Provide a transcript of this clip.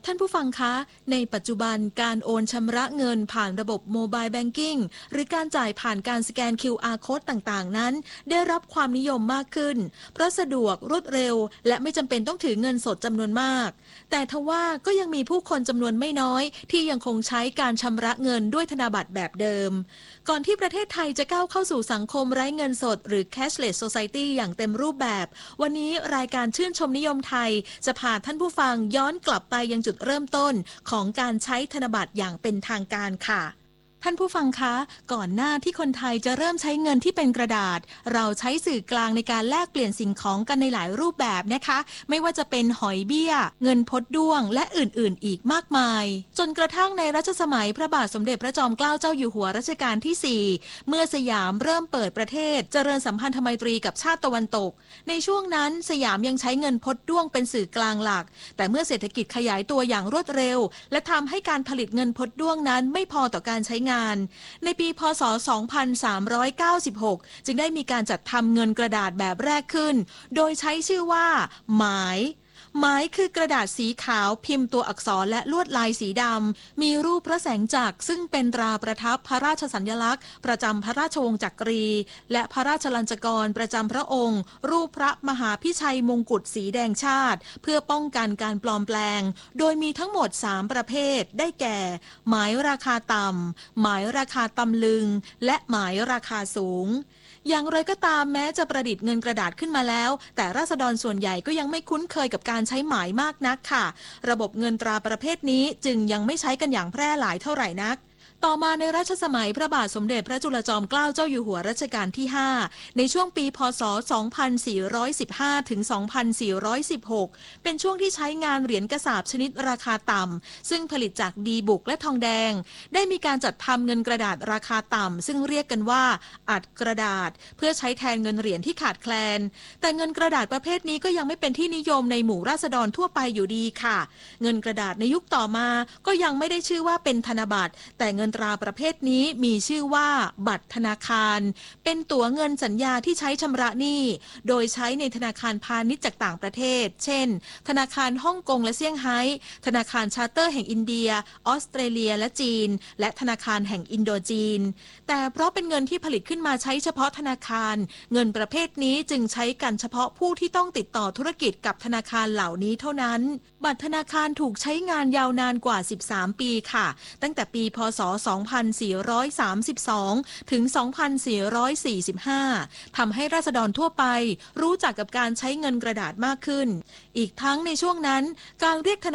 ท่านผู้ฟังคะในปัจจุบันการโอนชำระเงินผ่านระบบโมบายแบงกิ้งหรือการจ่ายผ่านการสแกน QR Code ต่างๆนั้นได้รับความนิยมมากขึ้นเพราะสะดวกรวดเร็วและไม่จำเป็นต้องถือเงินสดจำนวนมากแต่ทว่าก็ยังมีผู้คนจำนวนไม่น้อยที่ยังคงใช้การชำระเงินด้วยธนบัตรแบบเดิมก่อนที่ประเทศไทยจะก้าวเข้าสู่สังคมไร้เงินสดหรือ Cashless Society อย่างเต็มรูปแบบวันนี้รายการชื่นชมนิยมไทยจะพาท่านผู้ฟังย้อนกลับไปยังจุดเริ่มต้นของการใช้ธนบัตรอย่างเป็นทางการค่ะท่านผู้ฟังคะก่อนหน้าที่คนไทยจะเริ่มใช้เงินที่เป็นกระดาษเราใช้สื่อกลางในการแลกเปลี่ยนสิ่งของกันในหลายรูปแบบนะคะไม่ว่าจะเป็นหอยเบี้ยเงินพดด้วงและอื่นๆอีกมากมายจนกระทั่งในรัชสมัยพระบาทสมเด็จพระจอมเกล้าเจ้าอยู่หัวรัชกาลที่ 4เมื่อสยามเริ่มเปิดประเทศเจริญสัมพันธไมตรีกับชาติตะวันตกในช่วงนั้นสยามยังใช้เงินพดด้วงเป็นสื่อกลางหลักแต่เมื่อเศรษฐกิจขยายตัวอย่างรวดเร็วและทำให้การผลิตเงินพดด้วงนั้นไม่พอต่อการใช้งานในปีพ.ศ. 2396จึงได้มีการจัดทำเงินกระดาษแบบแรกขึ้นโดยใช้ชื่อว่าหมายคือกระดาษสีขาวพิมพ์ตัวอักษรและลวดลายสีดำมีรูปพระแสงจักรซึ่งเป็นตราประทับพระราชสัญลักษณ์ประจำพระราชวงศ์จักรีและพระราชลัญจกรประจำพระองค์รูปพระมหาพิชัยมงกุฎสีแดงชาติเพื่อป้องกันการปลอมแปลงโดยมีทั้งหมด3ประเภทได้แก่หมายราคาต่ำหมายราคาตำลึงและหมายราคาสูงอย่างไรก็ตามแม้จะประดิษฐ์เงินกระดาษขึ้นมาแล้วแต่ราษฎรส่วนใหญ่ก็ยังไม่คุ้นเคยกับการใช้หมายมากนักค่ะระบบเงินตราประเภทนี้จึงยังไม่ใช้กันอย่างแพร่หลายเท่าไหร่นักต่อมาในรัชสมัยพระบาทสมเด็จพระจุลจอมเกล้าเจ้าอยู่หัวรัชกาลที่ 5ในช่วงปีพ.ศ. 2415ถึง2416เป็นช่วงที่ใช้งานเหรียญกระสาบชนิดราคาต่ำซึ่งผลิตจากดีบุกและทองแดงได้มีการจัดทำเงินกระดาษราคาต่ำซึ่งเรียกกันว่าอัดกระดาษเพื่อใช้แทนเงินเหรียญที่ขาดแคลนแต่เงินกระดาษประเภทนี้ก็ยังไม่เป็นที่นิยมในหมู่ราษฎรทั่วไปอยู่ดีค่ะเงินกระดาษในยุคต่อมาก็ยังไม่ได้ชื่อว่าเป็นธนบัตรแต่เงินตราประเภทนี้มีชื่อว่าบัตรธนาคารเป็นตั๋วเงินสัญญาที่ใช้ชำระหนี้โดยใช้ในธนาคารพาณิชย์จากต่างประเทศเช่นธนาคารฮ่องกงและเซี่ยงไฮ้ธนาคารชาร์เตอร์แห่งอินเดียออสเตรเลียและจีนและธนาคารแห่งอินโดจีนแต่เพราะเป็นเงินที่ผลิตขึ้นมาใช้เฉพาะธนาคารเงินประเภทนี้จึงใช้กันเฉพาะผู้ที่ต้องติดต่อธุรกิจกับธนาคารเหล่านี้เท่านั้นบัตรธนาคารถูกใช้งานยาวนานกว่า13ปีค่ะตั้งแต่ปีพ.ศ. 2432 ถึง 2445 ทำให้ราษฎรทั่วไปรู้จักกับการใช้เงินกระดาษมากขึ้นอีกทั้งในช่วงนั้นการเรียกธนา